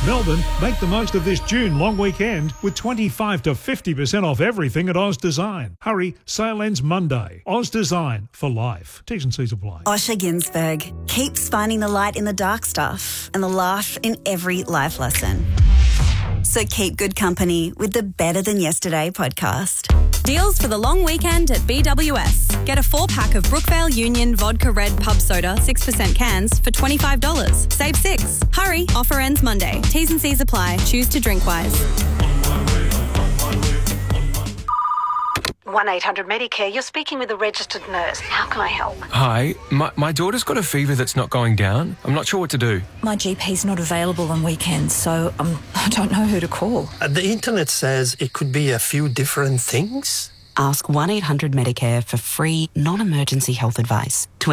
Melbourne, make the most of this June long weekend with 25 to 50% off everything at Oz Design. Hurry, sale ends Monday. Oz Design for life. T's and C's apply. Osher Ginsberg keeps finding the light in the dark stuff and the laugh in every life lesson. So keep good company with the Better Than Yesterday podcast. Deals for the long weekend at BWS. Get a 4-pack of Brookvale Union Vodka Red Pub Soda 6% cans for $25. Save 6. Hurry, offer ends Monday. T's and C's apply. Choose to drink wise. 1-800-Medicare, you're speaking with a registered nurse. How can I help? Hi, my daughter's got a fever that's not going down. I'm not sure what to do. My GP's not available on weekends, so I don't know who to call. The internet says it could be a few different things. Ask 1-800-Medicare for free, non-emergency health advice.